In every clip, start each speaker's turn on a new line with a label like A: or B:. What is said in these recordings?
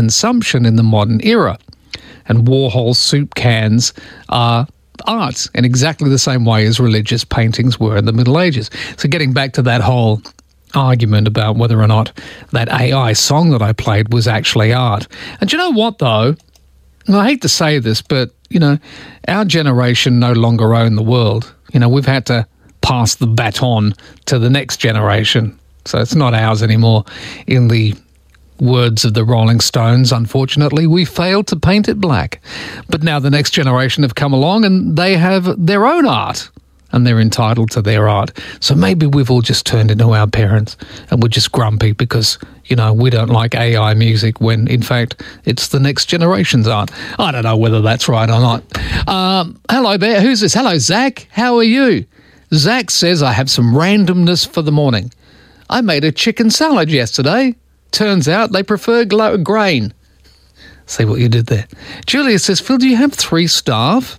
A: consumption in the modern era. And Warhol soup cans are art in exactly the same way as religious paintings were in the Middle Ages. So getting back to that whole argument about whether or not that AI song that I played was actually art. And you know what, though? I hate to say this, but, our generation no longer own the world. We've had to pass the baton to the next generation. So it's not ours anymore. In the words of the Rolling Stones, unfortunately, we failed to paint it black. But now the next generation have come along and they have their own art and they're entitled to their art. So maybe we've all just turned into our parents and we're just grumpy because, we don't like AI music when, in fact, it's the next generation's art. I don't know whether that's right or not. Hello there. Who's this? Hello, Zach. How are you? Zach says, I have some randomness for the morning. I made a chicken salad yesterday. Turns out they prefer grain. See what you did there. Julia says, Phil, do you have 3 staff?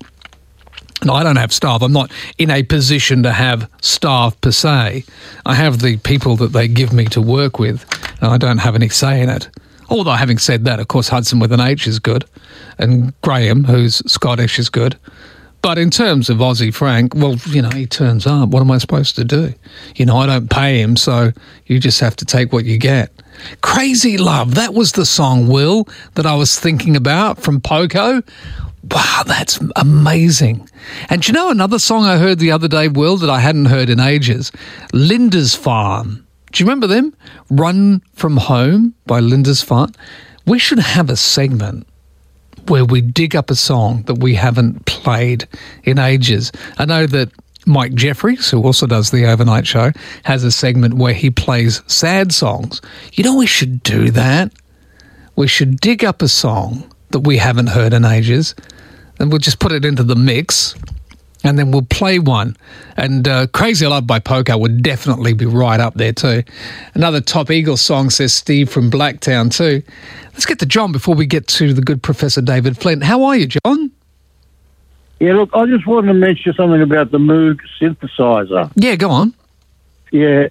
A: No, I don't have staff. I'm not in a position to have staff per se. I have the people that they give me to work with, and I don't have any say in it. Although, having said that, of course, Hudson with an H is good, and Graham, who's Scottish, is good. But in terms of Aussie Frank, well, he turns up. What am I supposed to do? I don't pay him, so you just have to take what you get. Crazy Love, that was the song, Will, that I was thinking about from Poco. Wow, that's amazing. And another song I heard the other day, Will, that I hadn't heard in ages? Linda's Farm. Do you remember them? Run From Home by Linda's Farm. We should have a segment where we dig up a song that we haven't played in ages. I know that Mike Jeffries, who also does the Overnight Show, has a segment where he plays sad songs. We should do that. We should dig up a song that we haven't heard in ages, and we'll just put it into the mix, and then we'll play one. And Crazy Love by Poco would definitely be right up there too. Another Top Eagles song, says Steve from Blacktown too. Let's get to John before we get to the good Professor David Flint. How are you, John?
B: Yeah, look, I just wanted to mention something about the Moog synthesizer.
A: Yeah, go on.
B: Yeah.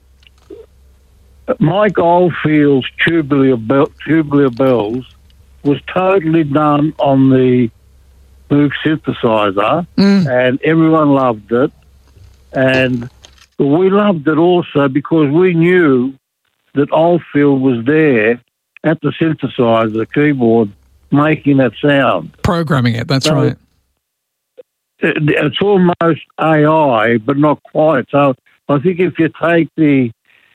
B: Mike Oldfield's Tubular Bells was totally done on the Moog synthesizer, and everyone loved it. And we loved it also because we knew that Oldfield was there at the synthesizer, the keyboard, making that sound.
A: Programming it, that's right.
B: It's almost AI, but not quite. So I think if you take the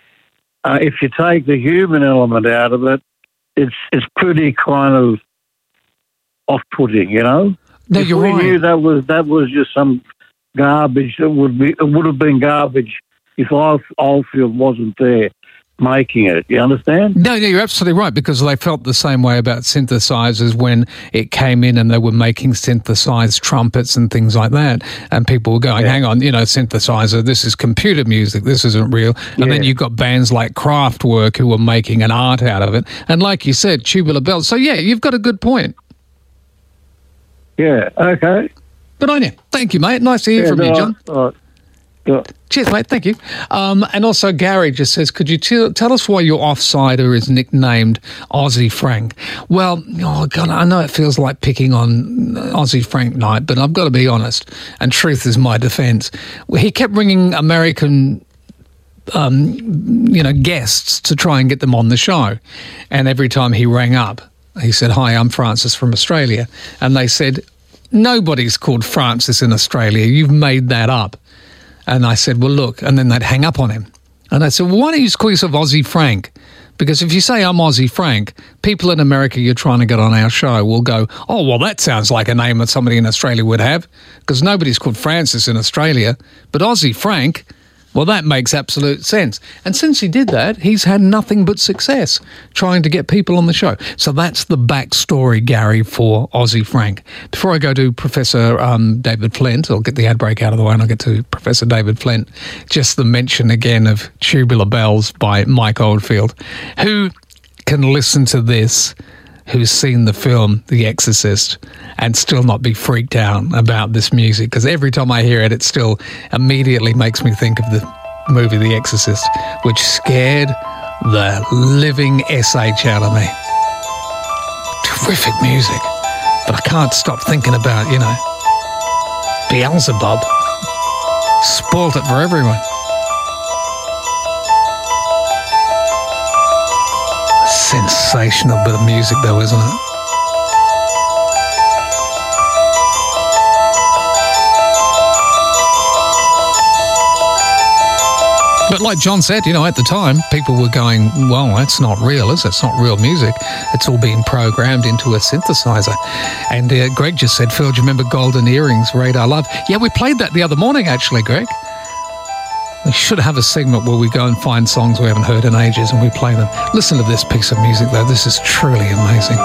B: human element out of it, it's pretty kind of off-putting,
A: No, you're right.
B: We knew that was just some garbage. It would have been garbage if Oldfield wasn't there making it. You understand?
A: No, you're absolutely right, because they felt the same way about synthesizers when it came in and they were making synthesized trumpets and things like that. And people were going, hang on, synthesizer, this is computer music, this isn't real. And then you've got bands like Kraftwerk who were making an art out of it. And like you said, Tubular Bells. So, you've got a good point.
B: Yeah, okay.
A: Good on you. Thank you, mate. Nice to hear from you, John.
B: All right. Yeah.
A: Cheers, mate. Thank you. And also, Gary just says, could you tell us why your offsider is nicknamed Aussie Frank? Well, God, I know it feels like picking on Aussie Frank night, but I've got to be honest, and truth is my defence. He kept bringing American guests to try and get them on the show. And every time he rang up, he said, hi, I'm Francis from Australia. And they said, nobody's called Francis in Australia. You've made that up. And I said, well, look, and then they'd hang up on him. And I said, well, why don't you just call yourself Aussie Frank? Because if you say I'm Aussie Frank, people in America you're trying to get on our show will go, oh, well, that sounds like a name that somebody in Australia would have, because nobody's called Francis in Australia. But Aussie Frank, well, that makes absolute sense. And since he did that, he's had nothing but success trying to get people on the show. So that's the backstory, Gary, for Aussie Frank. Before I go to Professor David Flint, I'll get the ad break out of the way and I'll get to Professor David Flint, just the mention again of Tubular Bells by Mike Oldfield. Who can listen to this, who's seen the film The Exorcist, and still not be freaked out about this music? Because every time I hear it, it still immediately makes me think of the movie The Exorcist, which scared the living SH out of me. Terrific music. But I can't stop thinking about, Beelzebub. Spoilt it for everyone. Sensational bit of music though, isn't it? But like John said, at the time, people were going, well, that's not real, is it? It's not real music. It's all being programmed into a synthesizer. And Greg just said, Phil, do you remember Golden Earrings, Radar Love? Yeah, we played that the other morning, actually, Greg. We should have a segment where we go and find songs we haven't heard in ages and we play them. Listen to this piece of music, though. This is truly amazing.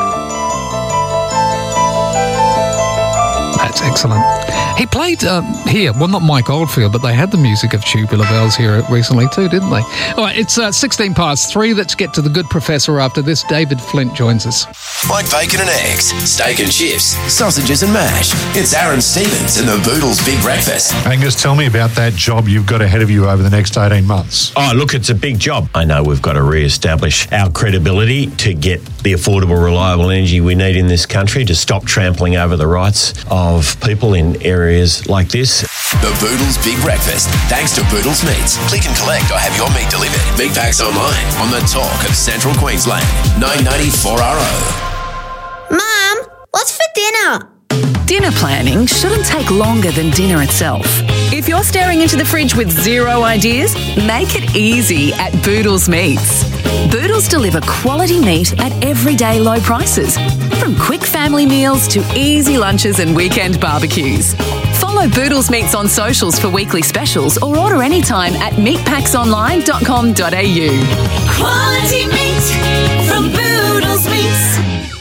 A: That's excellent. He played here, well, not Mike Oldfield, but they had the music of Tubular Bells here recently too, didn't they? All right, it's 16 past 3. Let's get to the good professor after this. David Flint joins us.
C: Like bacon and eggs, steak and chips, sausages and mash. It's Aaron Stevens and the Boodles Big Breakfast.
D: Angus, tell me about that job you've got ahead of you over the next 18 months.
E: Oh, look, it's a big job. I know we've got to re-establish our credibility to get the affordable, reliable energy we need in this country, to stop trampling over the rights of people in areas like this.
C: The Boodles Big Breakfast, thanks to Boodles Meats. Click and collect or have your meat delivered. Meat packs online on the talk of Central Queensland. 994RO.
F: Mum, what's for dinner?
G: Dinner planning shouldn't take longer than dinner itself. If you're staring into the fridge with zero ideas, make it easy at Boodles Meats. Boodles deliver quality meat at everyday low prices, from quick family meals to easy lunches and weekend barbecues. Follow Boodles Meats on socials for weekly specials or order anytime at meatpacksonline.com.au.
H: Quality meat from Boodles Meats.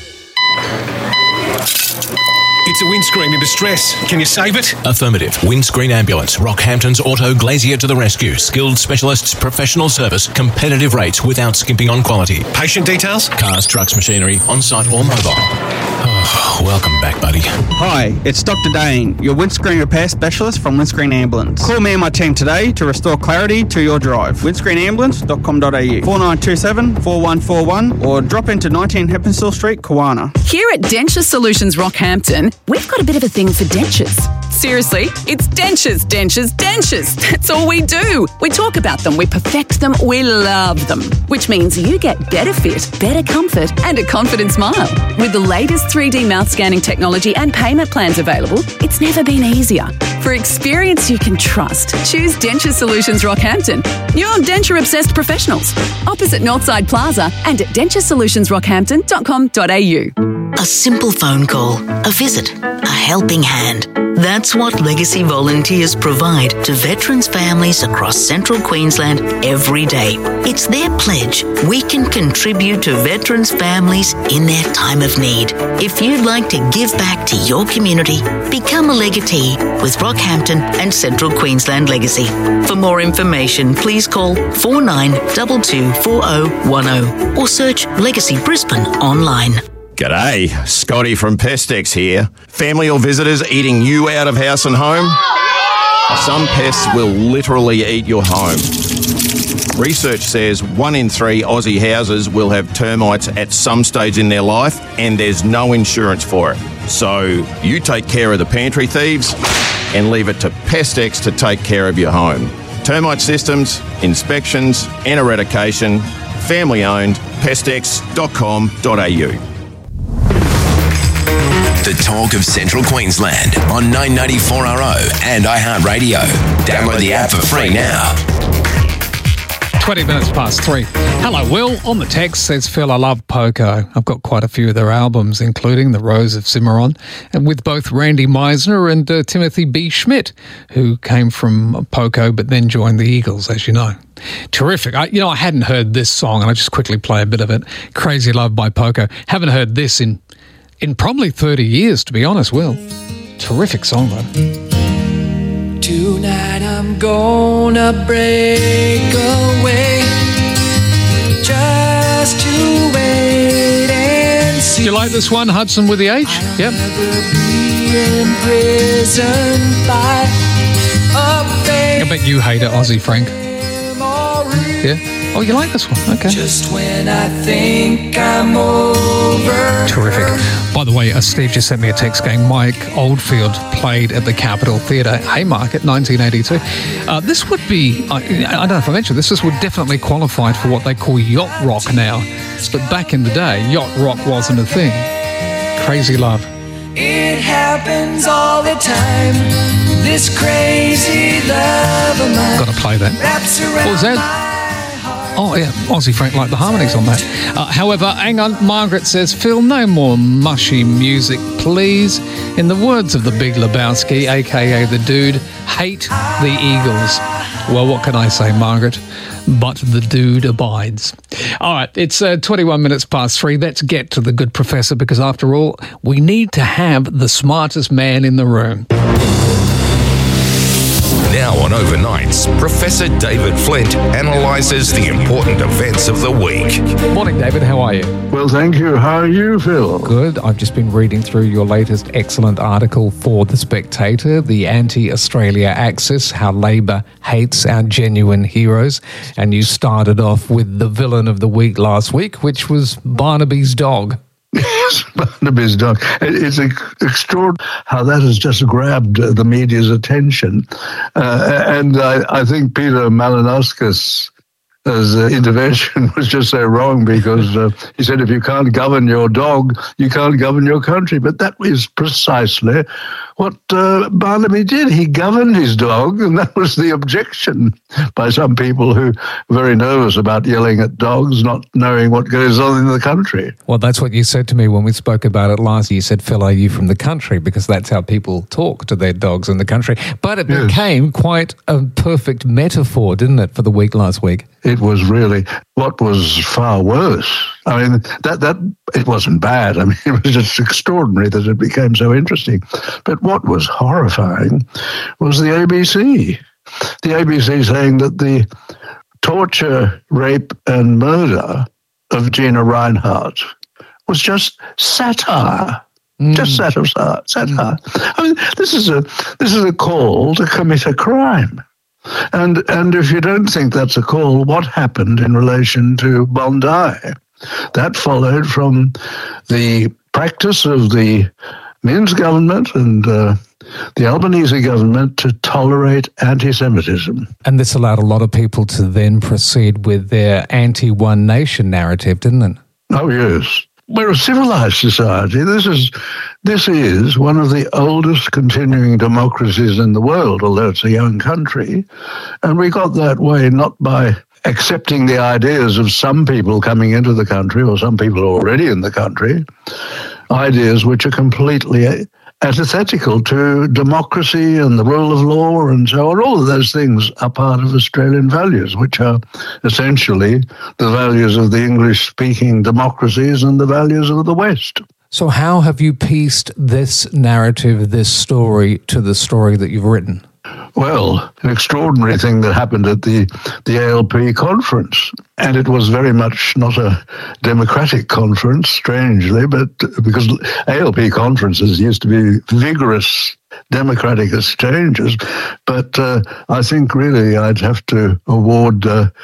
I: It's a windscreen in distress. Can you save it?
J: Affirmative. Windscreen Ambulance. Rockhampton's Auto Glazier to the rescue. Skilled specialists, professional service, competitive rates without skimping on quality.
I: Patient details?
J: Cars, trucks, machinery, on-site or mobile. Oh, welcome back, buddy.
K: Hi, it's Dr. Dane, your windscreen repair specialist from Windscreen Ambulance. Call me and my team today to restore clarity to your drive. windscreenambulance.com.au 4927 4141 or drop into 19 Heppenstall Street, Kawana.
G: Here at Denture Solutions Rockhampton, we've got a bit of a thing for dentures. Seriously, it's dentures, dentures, dentures. That's all we do. We talk about them, we perfect them, we love them. Which means you get better fit, better comfort and a confident smile. With the latest 3D mouth scanning technology and payment plans available, it's never been easier. For experience you can trust, choose Denture Solutions Rockhampton. You're denture-obsessed professionals. Opposite Northside Plaza and at denturesolutionsrockhampton.com.au.
L: A simple phone call, a visit, a helping hand. That's what Legacy volunteers provide to veterans' families across Central Queensland every day. It's their pledge we can contribute to veterans' families in their time of need. If you'd like to give back to your community, become a legatee with Rockhampton and Central Queensland Legacy. For more information, please call 49224010 or search Legacy Brisbane online.
M: G'day, Scotty from Pestex here. Family or visitors eating you out of house and home? Some pests will literally eat your home. Research says 1 in 3 Aussie houses will have termites at some stage in their life and there's no insurance for it. So you take care of the pantry thieves and leave it to Pestex to take care of your home. Termite systems, inspections and eradication. Family owned. Pestex.com.au.
C: The talk of Central Queensland on 994RO and iHeartRadio. Download the app for free now.
A: 20 minutes past 3. Hello, Will. On the text says, Phil, I love Poco. I've got quite a few of their albums, including The Rose of Cimarron, and with both Randy Meisner and Timothy B. Schmidt, who came from Poco but then joined the Eagles, as you know. Terrific. I hadn't heard this song, and I just quickly play a bit of it. Crazy Love by Poco. Haven't heard this in probably 30 years, to be honest, Will. Terrific song, though.
H: Tonight I'm gonna break away just to wait and see.
A: Do you like this one, Hudson with the H? Yep. I bet you hate it, Aussie Frank. Yeah? Oh, you like this one? Okay.
H: Just when I think I'm over.
A: Terrific. the way, Steve just sent me a text going, Mike Oldfield played at the Capitol Theatre, Haymarket, 1982. This would be, I don't know if I mentioned this would definitely qualify for what they call yacht rock now. But back in the day, yacht rock wasn't a thing. Crazy Love.
H: It happens all the time. This crazy love of mine.
A: Got to play that. What was that? Oh, yeah, Aussie Frank liked the harmonies on that. However, hang on, Margaret says, Phil, no more mushy music, please. In the words of the Big Lebowski, a.k.a. the dude, hate the Eagles. Well, what can I say, Margaret? But the dude abides. All right, it's 21 minutes past 3. Let's get to the good professor, because after all, we need to have the smartest man in the room.
N: Now on Overnights, Professor David Flint analyses the important events of the week.
A: Morning, David. How are you?
O: Well, thank you. How are you, Phil?
A: Good. I've just been reading through your latest excellent article for The Spectator, the anti-Australia axis, how Labor hates our genuine heroes. And you started off with the villain of the week last week, which was Barnaby's dog.
O: Yes, Barnaby's dog. It's extraordinary how that has just grabbed the media's attention. And I think Peter Malinowskis' intervention was just so wrong, because he said if you can't govern your dog, you can't govern your country. But that is precisely what Barnaby did. He governed his dog, and that was the objection by some people who were very nervous about yelling at dogs, not knowing what goes on in the country.
A: Well, that's what you said to me when we spoke about it last year. You said, Phil, are you from the country? Because that's how people talk to their dogs in the country. But it became quite a perfect metaphor, didn't it, for the week last week?
O: It was really what was far worse. I mean, that it wasn't bad. I mean, it was just extraordinary that it became so interesting. But what was horrifying was the ABC. The ABC saying that the torture, rape, and murder of Gina Rinehart was just satire. Just satire. I mean, this is a call to commit a crime. And if you don't think that's a call, what happened in relation to Bondi? That followed from the practice of the Minns government and the Albanese government to tolerate anti-Semitism.
A: And this allowed a lot of people to then proceed with their anti-one nation narrative, didn't it?
O: Oh, yes. We're a civilized society. This is one of the oldest continuing democracies in the world, although it's a young country. And we got that way not by accepting the ideas of some people coming into the country or some people already in the country, ideas which are completely antithetical to democracy and the rule of law and so on. All of those things are part of Australian values, which are essentially the values of the English-speaking democracies and the values of the West.
A: So how have you pieced this narrative, this story, to the story that you've written?
O: Well, an extraordinary thing that happened at the ALP conference. And it was very much not a democratic conference, strangely, but because ALP conferences used to be vigorous democratic exchanges. But I think really I'd have to award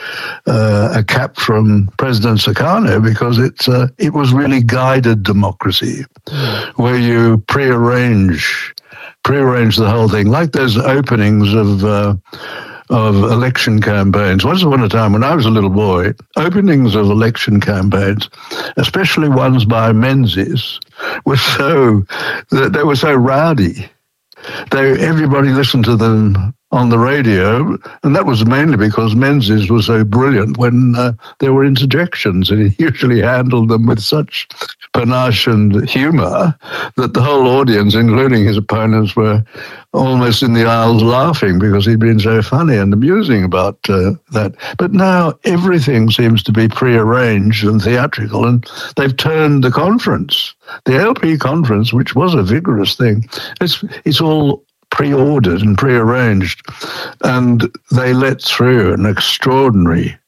O: a cap from President Sukarno, because it was really guided democracy, where you prearrange the whole thing, like those openings of election campaigns. Once upon a time, when I was a little boy, openings of election campaigns, especially ones by Menzies, were they were so rowdy. Everybody listened to them on the radio, and that was mainly because Menzies was so brilliant when there were interjections, and he usually handled them with such panache and humour that the whole audience, including his opponents, were almost in the aisles laughing because he'd been so funny and amusing about that. But now everything seems to be prearranged and theatrical, and they've turned the conference, the ALP conference, which was a vigorous thing, it's all pre-ordered and pre-arranged, and they let through an extraordinary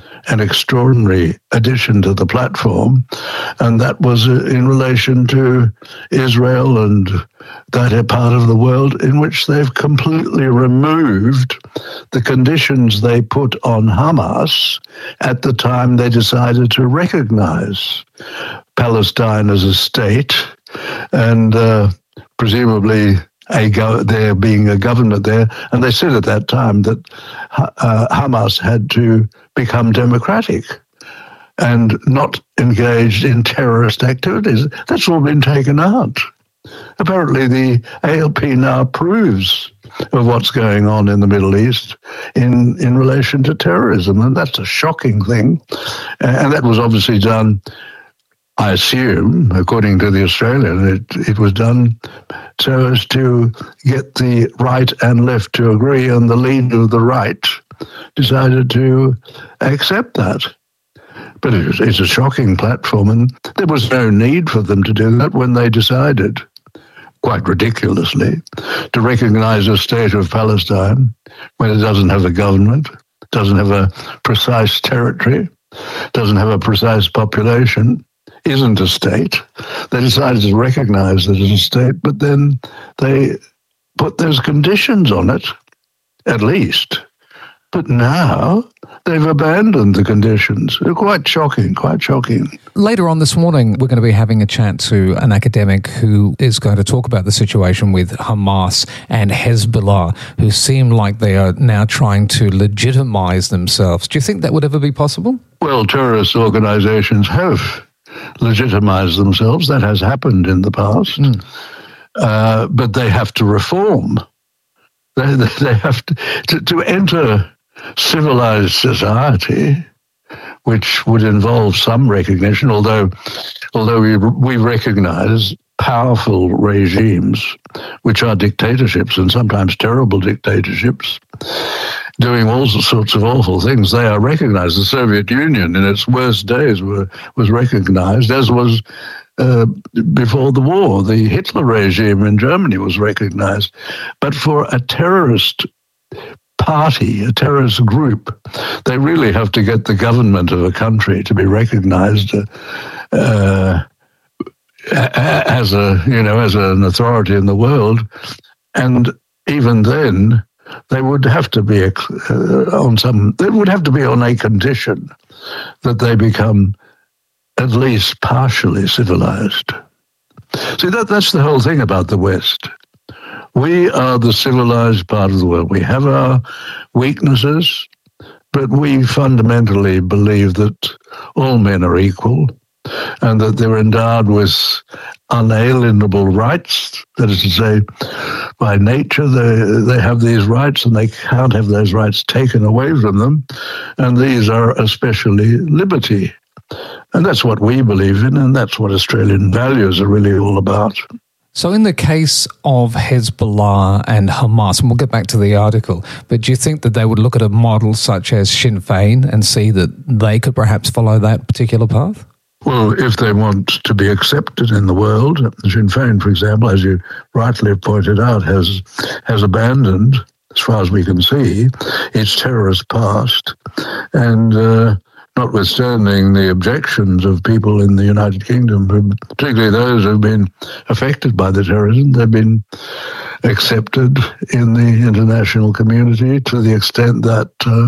O: addition to the platform, and that was in relation to Israel and that part of the world in which they've completely removed the conditions they put on Hamas at the time they decided to recognize Palestine as a state and presumably there being a government there, and they said at that time that Hamas had to become democratic and not engaged in terrorist activities. That's all been taken out. Apparently the ALP now approves of what's going on in the Middle East in relation to terrorism, and that's a shocking thing. And that was obviously done, I assume, according to the Australian, it was done so as to get the right and left to agree, and the leader of the right decided to accept that. But it's a shocking platform, and there was no need for them to do that when they decided, quite ridiculously, to recognize a state of Palestine when it doesn't have a government, doesn't have a precise territory, doesn't have a precise population, isn't a state. They decided to recognize it as a state, but then they put those conditions on it, at least. But now they've abandoned the conditions. They're quite shocking, quite shocking.
A: Later on this morning, we're going to be having a chat to an academic who is going to talk about the situation with Hamas and Hezbollah, who seem like they are now trying to legitimize themselves. Do you think that would ever be possible?
O: Well, terrorist organizations have legitimized themselves. That has happened in the past. But they have to reform. They have to enter civilized society, which would involve some recognition, although we recognize powerful regimes, which are dictatorships and sometimes terrible dictatorships, doing all sorts of awful things. They are recognized. The Soviet Union in its worst days was recognized, as was before the war. The Hitler regime in Germany was recognized. But for a terrorist party, a terrorist group, they really have to get the government of a country to be recognized as an authority in the world. And even then, they would have to be on a condition that they become at least partially civilized. See, that's the whole thing about the West. We are the civilized part of the world. We have our weaknesses, but we fundamentally believe that all men are equal and that they're endowed with unalienable rights. That is to say, by nature, they have these rights and they can't have those rights taken away from them. And these are especially liberty. And that's what we believe in, and that's what Australian values are really all about.
A: So in the case of Hezbollah and Hamas, and we'll get back to the article, but do you think that they would look at a model such as Sinn Féin and see that they could perhaps follow that particular path?
O: Well, if they want to be accepted in the world, Sinn Féin, for example, as you rightly pointed out, has abandoned, as far as we can see, its terrorist past, and notwithstanding the objections of people in the United Kingdom, particularly those who have been affected by the terrorism, they've been accepted in the international community to the extent that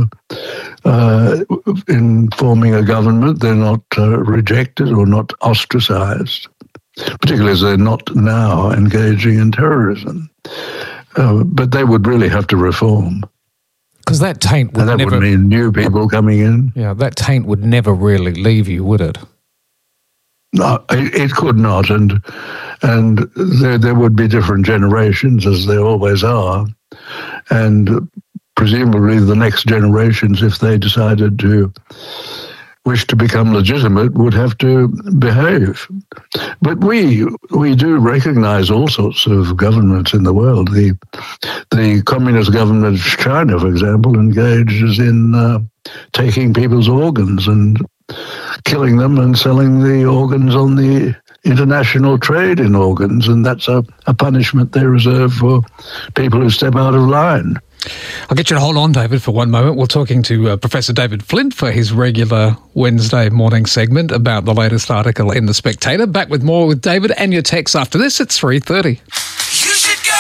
O: in forming a government, they're not rejected or not ostracized, particularly as they're not now engaging in terrorism. But they would really have to reform.
A: Because that taint would
O: never... would mean new people coming in.
A: Yeah, that taint would never really leave you, would it?
O: No, it could not. And there would be different generations, as there always are. And presumably the next generations, if they decided to wish to become legitimate, would have to behave. But we do recognize all sorts of governments in the world. The communist government of China, for example, engages in taking people's organs and killing them and selling the organs on the international trade in organs, and that's a punishment they reserve for people who step out of line.
A: I'll get you to hold on, David, for one moment. We're talking to Professor David Flint for his regular Wednesday morning segment about the latest article in The Spectator. Back with more with David and your texts after this at 3:30.
H: You should go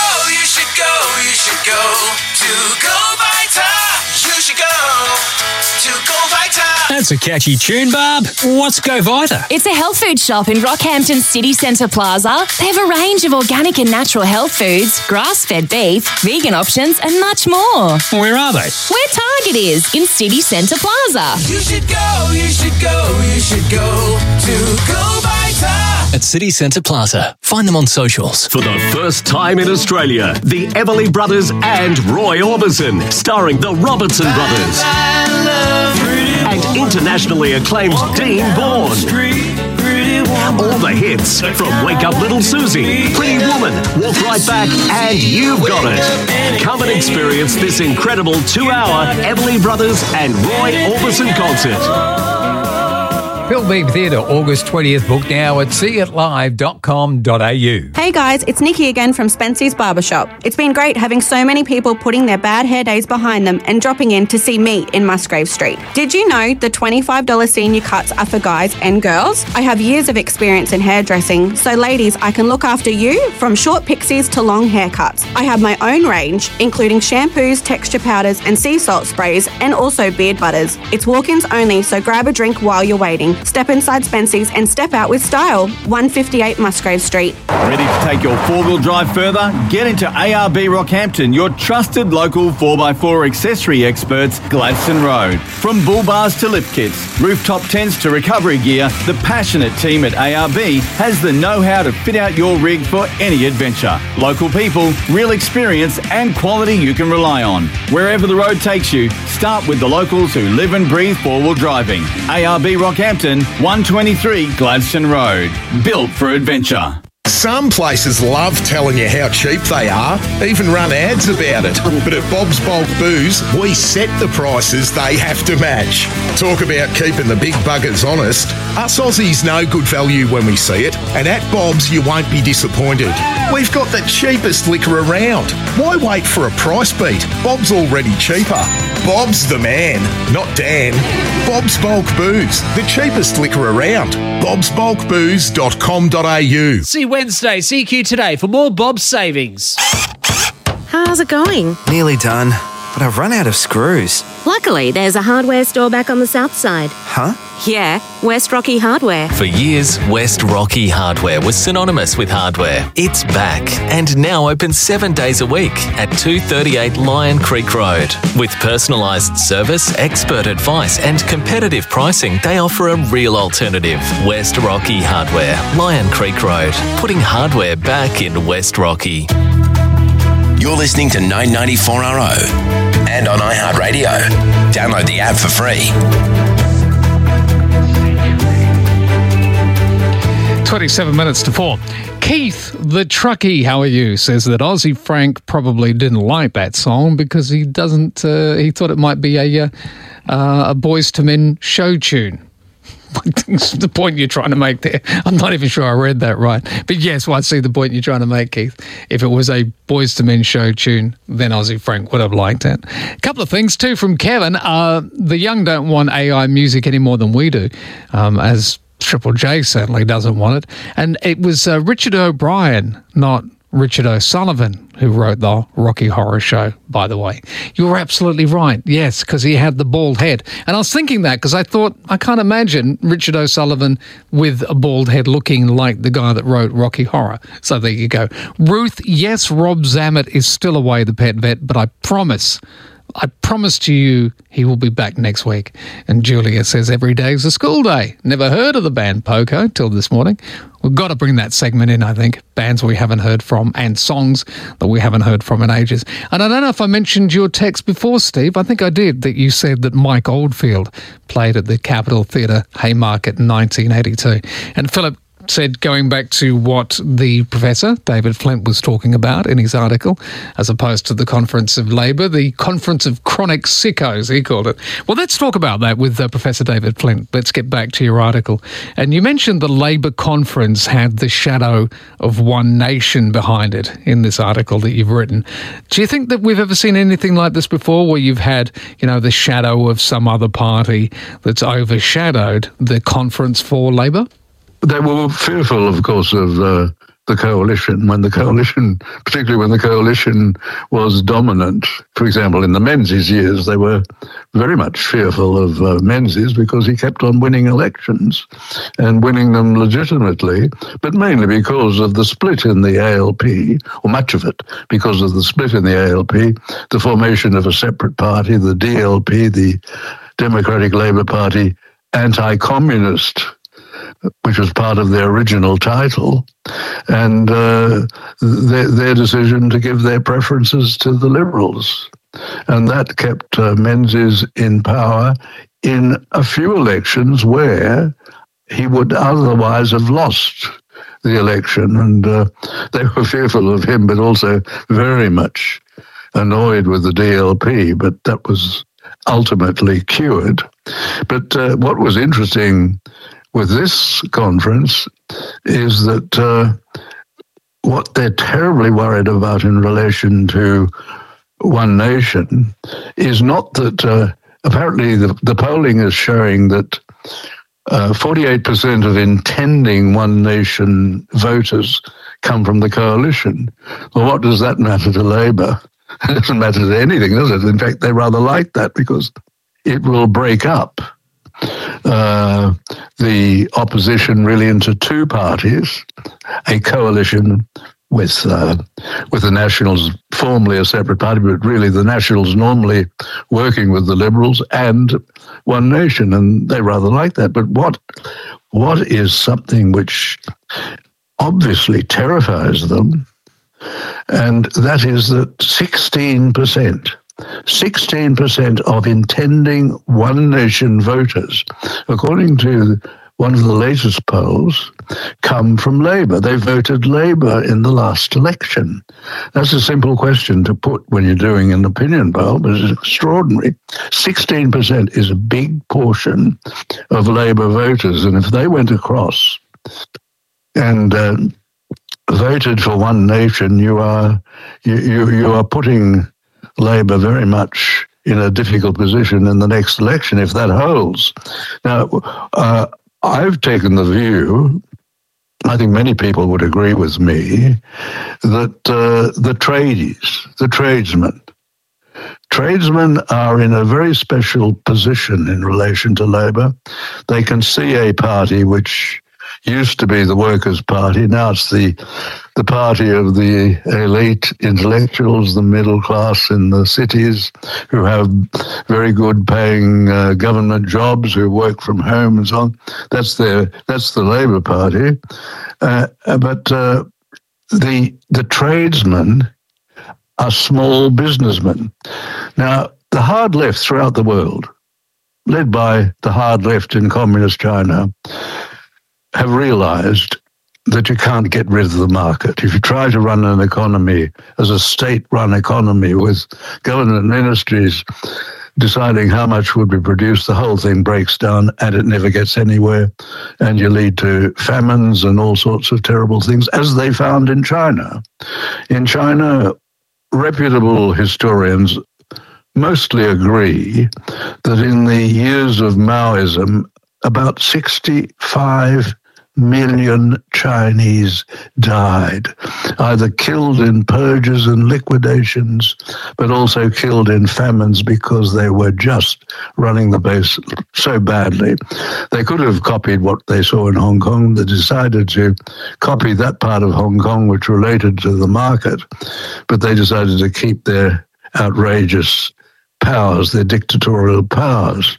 H: to Go Vita. You should go to Go Vita.
I: That's a catchy tune, Barb. What's Go Vita?
P: It's a health food shop in Rockhampton City Centre Plaza. They have a range of organic and natural health foods, grass-fed beef, vegan options and much more.
I: Where are they?
P: Where Target is, in City Centre Plaza.
H: You should go, you should go, you should go to Go Vita.
J: At City Centre Plaza. Find them on socials.
Q: For the first time in Australia, the Everly Brothers and Roy Orbison, starring the Robertson Brothers. And internationally acclaimed Dean Bourne. All the hits from Wake Up Little Susie, Pretty Woman, Walk Right Back, and You've Got It. Come and experience this incredible 2-hour Everly Brothers and Roy Orbison concert.
R: Bill Beebe Theatre, August 20th. Book now at seeitlive.com.au.
S: Hey guys, it's Nikki again from Spency's Barbershop. It's been great having so many people putting their bad hair days behind them and dropping in to see me in Musgrave Street. Did you know the $25 senior cuts are for guys and girls? I have years of experience in hairdressing, so ladies, I can look after you from short pixies to long haircuts. I have my own range, including shampoos, texture powders and sea salt sprays, and also beard butters. It's walk-ins only, so grab a drink while you're waiting. Step inside Spency's and step out with style. 158 Musgrave Street.
T: Ready to take your four-wheel drive further? Get into ARB Rockhampton, your trusted local 4x4 accessory experts, Gladstone Road. From bull bars to lift kits, rooftop tents to recovery gear, the passionate team at ARB has the know-how to fit out your rig for any adventure. Local people, real experience and quality you can rely on. Wherever the road takes you, start with the locals who live and breathe four-wheel driving. ARB Rockhampton, 123 Gladstone Road. Built for adventure.
U: Some places love telling you how cheap they are, even run ads about it. But at Bob's Bulk Booze, we set the prices they have to match. Talk about keeping the big buggers honest. Us Aussies know good value when we see it, and at Bob's you won't be disappointed. We've got the cheapest liquor around. Why wait for a price beat? Bob's already cheaper. Bob's the man, not Dan. Bob's Bulk Booze, the cheapest liquor around. bobsbulkbooze.com.au.
V: See Wednesday, CQ Today for more Bob's savings.
W: How's it going?
X: Nearly done, but I've run out of screws.
W: Luckily, there's a hardware store back on the south side.
X: Huh?
W: Yeah, West Rocky Hardware.
J: For years, West Rocky Hardware was synonymous with hardware. It's back and now open 7 days a week at 238 Lion Creek Road. With personalised service, expert advice and competitive pricing, they offer a real alternative. West Rocky Hardware, Lion Creek Road, putting hardware back in West Rocky.
C: You're listening to 994RO and on iHeartRadio. Download the app for free.
A: 27 minutes to 4. Keith, the truckie, how are you? Says that Aussie Frank probably didn't like that song because he doesn't. He thought it might be a Boyz II Men show tune. The point you're trying to make there. I'm not even sure I read that right. But yes, well, I see the point you're trying to make, Keith. If it was a Boyz II Men show tune, then Aussie Frank would have liked it. A couple of things too from Kevin. The young don't want AI music any more than we do, as Triple J certainly doesn't want it. And it was Richard O'Brien, not Richard O'Sullivan, who wrote the Rocky Horror Show, by the way. You were absolutely right, yes, because he had the bald head. And I was thinking that because I thought, I can't imagine Richard O'Sullivan with a bald head looking like the guy that wrote Rocky Horror. So there you go. Ruth, yes, Rob Zammit is still away, the pet vet, but I promise to you he will be back next week. And Julia says every day is a school day. Never heard of the band Poco till this morning. We've got to bring that segment in, I think. Bands we haven't heard from and songs that we haven't heard from in ages. And I don't know if I mentioned your text before, Steve. I think I did, that you said that Mike Oldfield played at the Capitol Theatre Haymarket in 1982. And Philip said, going back to what the Professor, David Flint, was talking about in his article, as opposed to the Conference of Labour, the Conference of Chronic Sickos, he called it. Well, let's talk about that with Professor David Flint. Let's get back to your article. And you mentioned the Labour conference had the shadow of One Nation behind it in this article that you've written. Do you think that we've ever seen anything like this before, where you've had, the shadow of some other party that's overshadowed the conference for Labour?
O: They were fearful, of course, of the coalition, particularly when the coalition was dominant. For example, in the Menzies years, they were very much fearful of Menzies because he kept on winning elections and winning them legitimately, but mainly because of the split in the ALP, or much of it because of the split in the ALP, the formation of a separate party, the DLP, the Democratic Labour Party, anti-communist, which was part of their original title, and their decision to give their preferences to the Liberals. And that kept Menzies in power in a few elections where he would otherwise have lost the election. And they were fearful of him, but also very much annoyed with the DLP, but that was ultimately cured. But what was interesting with this conference is that what they're terribly worried about in relation to One Nation is not that apparently the polling is showing that 48% of intending One Nation voters come from the coalition. Well, what does that matter to Labour? It doesn't matter to anything, does it? In fact, they rather like that because it will break up the opposition really into two parties, a coalition with the Nationals, formerly a separate party, but really the Nationals normally working with the Liberals, and One Nation, and they rather like that. But what is something which obviously terrifies them, and that is that 16% of intending One Nation voters, according to one of the latest polls, come from Labour. They voted Labour in the last election. That's a simple question to put when you're doing an opinion poll, but it's extraordinary. 16% is a big portion of Labour voters, and if they went across and voted for One Nation, you are putting Labour very much in a difficult position in the next election if that holds. Now, I've taken the view, I think many people would agree with me, that the tradesmen are in a very special position in relation to Labour. They can see a party which used to be the Workers' Party. Now it's the party of the elite intellectuals, the middle class in the cities who have very good paying government jobs, who work from home and so on. That's the Labour Party. But the tradesmen are small businessmen. Now, the hard left throughout the world, led by the hard left in communist China, have realized that you can't get rid of the market. If you try to run an economy as a state-run economy with government ministries deciding how much would be produced, the whole thing breaks down and it never gets anywhere, and you lead to famines and all sorts of terrible things, as they found in China. In China, reputable historians mostly agree that in the years of Maoism, about 65 million Chinese died, either killed in purges and liquidations, but also killed in famines because they were just running the base so badly. They could have copied what they saw in Hong Kong. They decided to copy that part of Hong Kong which related to the market, but they decided to keep their outrageous powers, their dictatorial powers.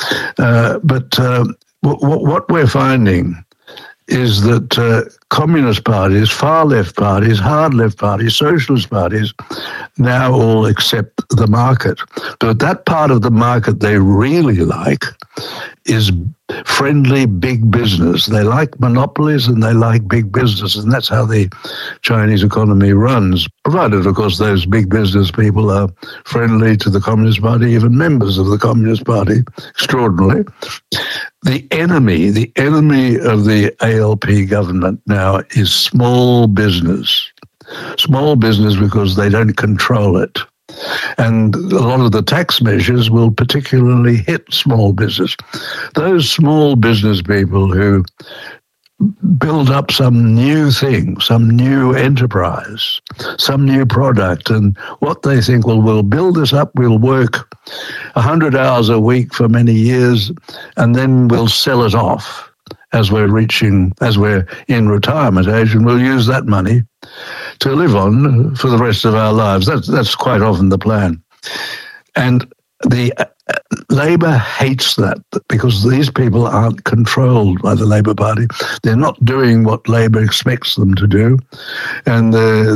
O: But what we're finding is that communist parties, far left parties, hard left parties, socialist parties now all accept the market. But that part of the market they really like is friendly big business. They like monopolies and they like big business, and that's how the Chinese economy runs, provided, of course, those big business people are friendly to the Communist Party, even members of the Communist Party, extraordinarily. The enemy of the ALP government now is small business. Small business because they don't control it. And a lot of the tax measures will particularly hit small business. Those small business people who build up some new thing, some new enterprise, some new product. And what they think, well, we'll build this up, we'll work 100 hours a week for many years, and then we'll sell it off as we're in retirement age, and we'll use that money to live on for the rest of our lives. That's quite often the plan. And the Labour hates that because these people aren't controlled by the Labour Party. They're not doing what Labour expects them to do, and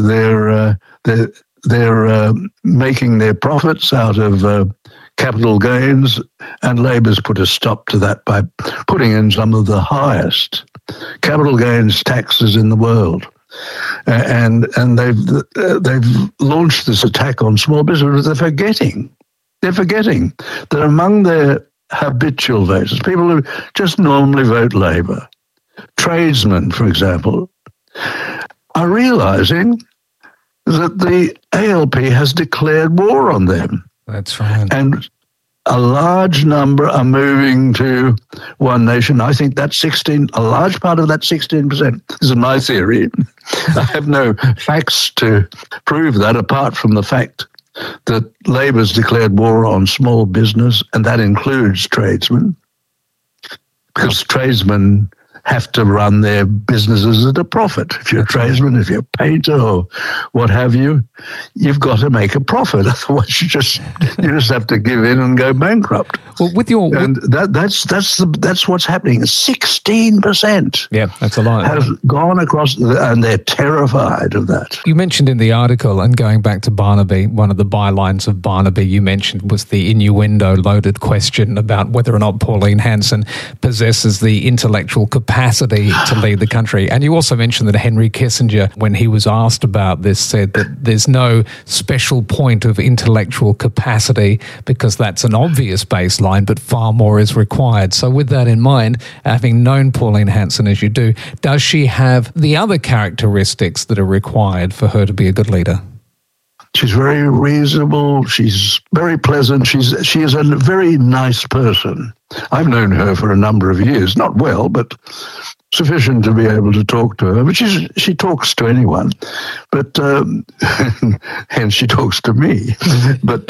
O: they're making their profits out of capital gains. And Labour's put a stop to that by putting in some of the highest capital gains taxes in the world. And they've launched this attack on small business. They're forgetting that among their habitual voters, people who just normally vote Labour, tradesmen, for example, are realising that the ALP has declared war on them.
A: That's right.
O: And a large number are moving to One Nation. I think that's a large part of that 16%. This is my theory. I have no facts to prove that, apart from the fact that Labour's declared war on small business, and that includes tradesmen, because tradesmen have to run their businesses at a profit. If you're a tradesman, if you're a painter or what have you, you've got to make a profit. Otherwise, you just have to give in and go bankrupt.
A: Well,
O: that's what's happening. 16%.
A: Yeah, that's a lot.
O: Has gone across, and they're terrified of that.
A: You mentioned in the article, and going back to Barnaby, one of the bylines of Barnaby you mentioned was the innuendo-loaded question about whether or not Pauline Hanson possesses the intellectual capacity to lead the country. And you also mentioned that Henry Kissinger, when he was asked about this, said that there's no special point of intellectual capacity because that's an obvious baseline, but far more is required. So with that in mind, having known Pauline Hanson as you do, does she have the other characteristics that are required for her to be a good leader?
O: She's very reasonable. She's very pleasant. She is a very nice person. I've known her for a number of years, not well, but sufficient to be able to talk to her. But she talks to anyone, but hence she talks to me. But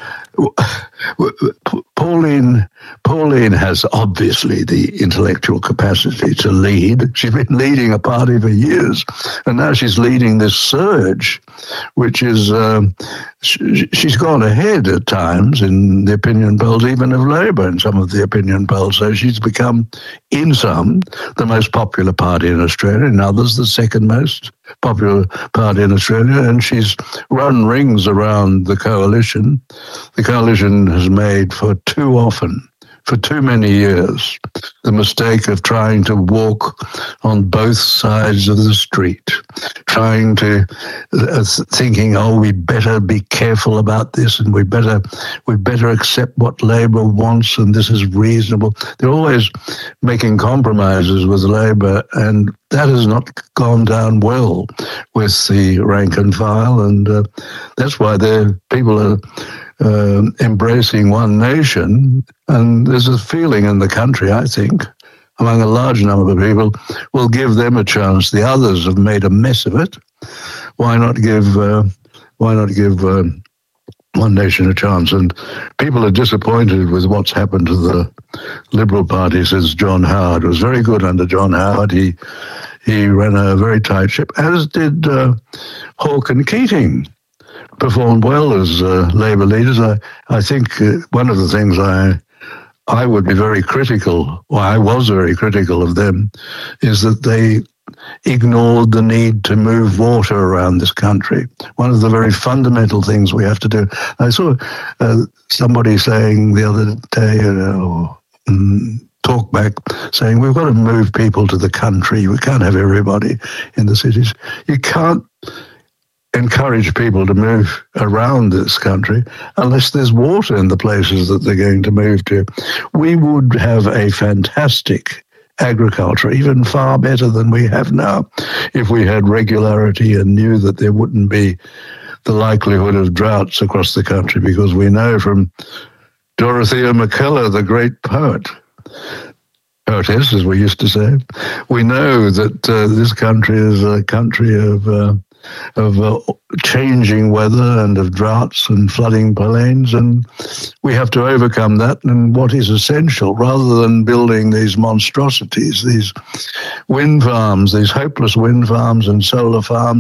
O: Pauline has obviously the intellectual capacity to lead. She's been leading a party for years, and now she's leading this surge, which is she's gone ahead at times in the opinion polls, even of Labour in some of the opinion polls. So she's become, in some, the most popular party in Australia, in others, the second most popular party in Australia, and she's run rings around the coalition. The coalition has made for too many years, the mistake of trying to walk on both sides of the street, trying to thinking, we better be careful about this, and we better accept what Labour wants, and this is reasonable. They're always making compromises with Labour, and that has not gone down well with the rank and file, and that's why people are embracing One Nation. And there's a feeling in the country, I think, among a large number of people, will give them a chance. The others have made a mess of it. Why not give One Nation a chance? And people are disappointed with what's happened to the Liberal Party since John Howard. It was very good under John Howard. He ran a very tight ship, as did Hawke and Keating. Performed well as Labour leaders. I think one of the things I would be very critical, or I was very critical of them, is that they ignored the need to move water around this country. One of the very fundamental things we have to do. I saw somebody saying the other day, talk back, saying we've got to move people to the country. We can't have everybody in the cities. You can't encourage people to move around this country unless there's water in the places that they're going to move to. We would have a fantastic agriculture, even far better than we have now, if we had regularity and knew that there wouldn't be the likelihood of droughts across the country, because we know from Dorothea McKellar, the great poet, Oh, it is, as we used to say. We know that this country is a country of changing weather and of droughts and flooding plains, and we have to overcome that. And what is essential, rather than building these monstrosities, these wind farms, these hopeless wind farms and solar farms,